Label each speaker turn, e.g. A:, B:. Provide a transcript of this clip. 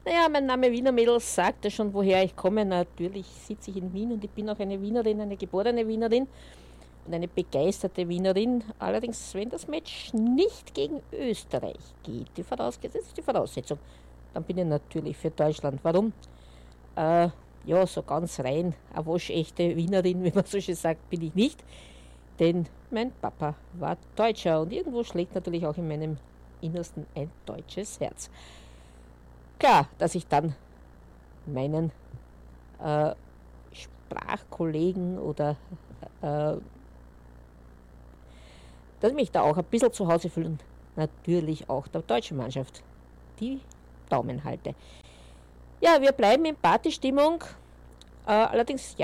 A: Naja, mein Name Wiener Mädels sagte schon, woher ich komme. Natürlich sitze ich in Wien und ich bin auch eine Wienerin, eine geborene Wienerin und eine begeisterte Wienerin. Allerdings, wenn das Match nicht gegen Österreich geht, die vorausgesetzt die Voraussetzung, dann bin ich natürlich für Deutschland. Warum? Äh, ja, so ganz rein, eine waschechte Wienerin, wie man so schön sagt, bin ich nicht. Denn mein Papa war Deutscher und irgendwo schlägt natürlich auch in meinem Innersten ein deutsches Herz. Klar, dass ich dann meinen äh, Sprachkollegen oder äh, dass ich mich da auch ein bisschen zu Hause fühlen, natürlich auch der deutschen Mannschaft die Daumen halte. Ja, wir bleiben in Partystimmung. Allerdings, ja,